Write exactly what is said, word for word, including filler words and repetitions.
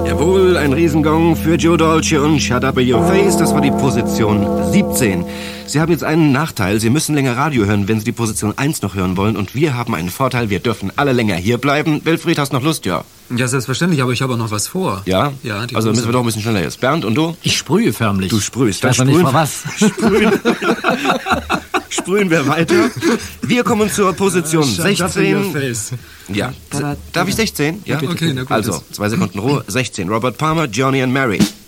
Jawohl, ein Riesengong für Joe Dolce und Shut Up Your Face. Das war die Position siebzehn. Sie haben jetzt einen Nachteil. Sie müssen länger Radio hören, wenn Sie die Position eins noch hören wollen. Und wir haben einen Vorteil. Wir dürfen alle länger hier bleiben. Wilfried, hast noch Lust? Ja. Ja, selbstverständlich, aber ich habe auch noch was vor. Ja? Ja. Also müssen wir doch ein bisschen schneller jetzt. Bernd, und du? Ich sprühe förmlich. Du sprühst. Ich weiß noch nicht vor was. Sprühen. Sprühen wir weiter. Wir kommen zur Position sechzehn. Ja. Darf ich sechzehn? Ja. Okay, na gut. Also, zwei Sekunden Ruhe. sechzehn. Robert Palmer, Johnny and Mary.